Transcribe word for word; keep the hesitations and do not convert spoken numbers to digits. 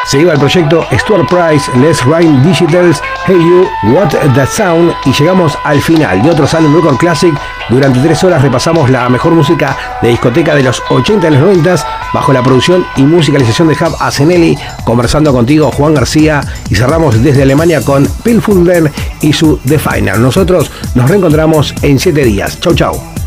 Se iba el proyecto Stuart Price, Les Rain Digitals, Hey You, What That Sound, y llegamos al final de otro Salem Record Classic. Durante tres horas repasamos la mejor música de discoteca de los ochenta y los noventa, bajo la producción y musicalización de Hub Asenelli, conversando contigo Juan García, y cerramos desde Alemania con Phil Fulber y su The Final. Nosotros nos reencontramos en siete días. Chau chau.